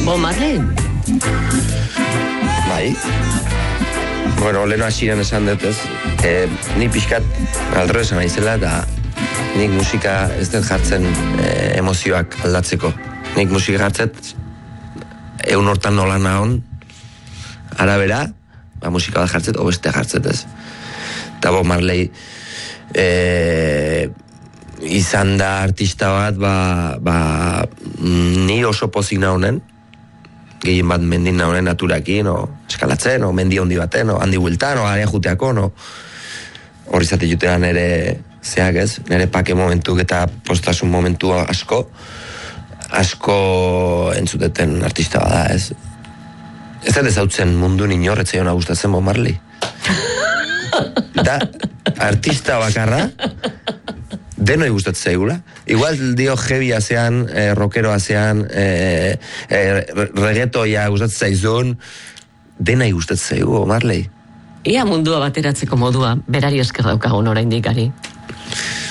Bob Marley? Bai. Bueno, leheno hasieran esan dut ez. Ni pixkat aldro esan naizela, eta nik musika ez dut jartzen emozioak aldatzeko. Nik musika jartzet, egun hortan nola nahon, arabera, musika bat jartzet, obeste jartzet ez. Eta Bob Marley izan da artista bat, ni oso pozik nahonen, gehien bat mendin nahonen naturakin, eskalatzen, mendi handi baten, handi bueltan, area juteako, hori zate jutera nire zeak ez, nire pake momentuk eta postasun momentu asko entzuteten artista bada ez. Ez da ezautzen mundu inor etzaiona gustatzen Bob Marley. Da, artista bakarra, denoi gustatzen zaigula. Igual dio heavy azean, rockero azean, reggaetoia gustatzen zaizun, denai gustatzen zaigu, Bob Marley. Ia mundua bateratzeko modua, berari esker daukagun oraindik ari.